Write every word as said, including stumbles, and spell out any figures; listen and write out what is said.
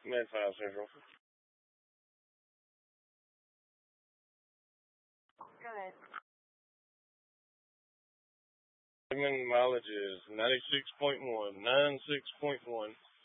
Med five Central. Good. Segment mileage is ninety-six point one, ninety-six point one.